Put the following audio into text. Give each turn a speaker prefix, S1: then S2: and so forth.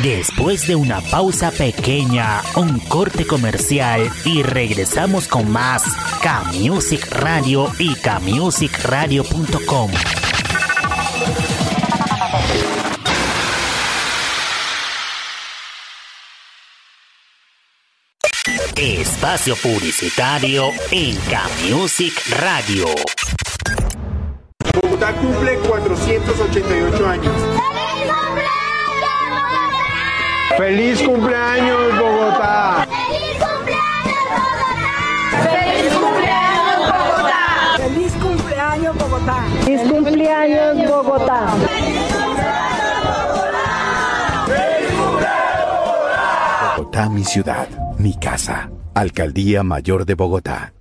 S1: Después de una pausa pequeña, un corte comercial y regresamos con más K-Music Radio y kmusicradio.com. Espacio publicitario en K-Music Radio.
S2: Bogotá cumple 488 años.
S3: ¡Feliz cumpleaños, Bogotá!
S4: ¡Feliz cumpleaños, Bogotá! ¡Feliz cumpleaños, Bogotá!
S5: ¡Feliz cumpleaños, Bogotá!
S6: Bogotá, mi ciudad, mi casa. Alcaldía Mayor de Bogotá.